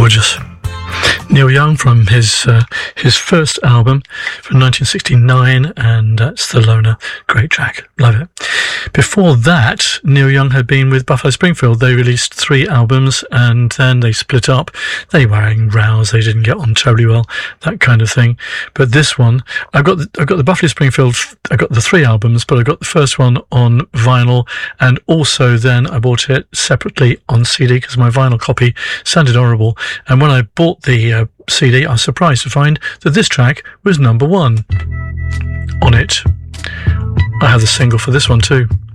Gorgeous. Neil Young from his first album from 1969, and that's The Loner. Great track, love it. Before that, Neil Young had been with Buffalo Springfield. They released 3 albums and then they split up. They were having rows, they didn't get on terribly well, that kind of thing. But this one, I've got the Buffalo Springfield, I got the 3 albums, but I got the first one on vinyl, and also then I bought it separately on CD because my vinyl copy sounded horrible. And when I bought the CD, I was surprised to find that this track was number 1 on it. I have the single for this one too.